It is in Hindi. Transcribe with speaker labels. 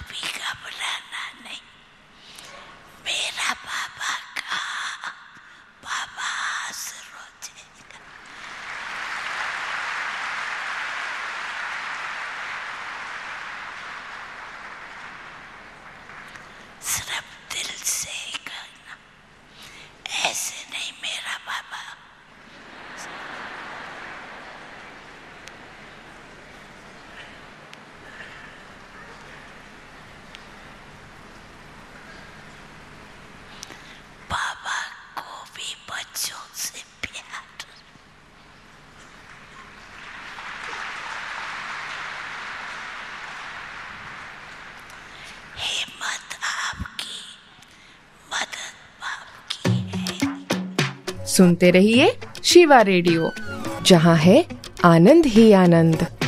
Speaker 1: भी घबराना नहीं, मेरा बाबा का बाबा आसरो जाएगा। सिर्फ दिल से कहना, ऐसे नहीं मेरा बाबा। बाबा को भी बच्चों से प्यार। हिम्मत आपकी, मदद बाप की है।
Speaker 2: सुनते रहिए शिवा रेडियो, जहां है आनंद ही आनंद।